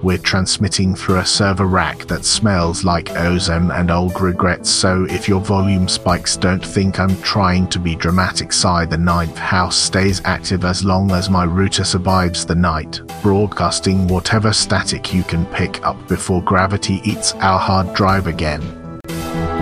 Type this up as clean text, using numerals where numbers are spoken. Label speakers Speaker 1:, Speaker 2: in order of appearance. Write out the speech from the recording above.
Speaker 1: We're transmitting through a server rack that smells like ozone and old regrets, so if your volume spikes, don't think I'm trying to be dramatic. The ninth house stays active as long as my router survives the night, broadcasting whatever static you can pick up before gravity eats our hard drive again.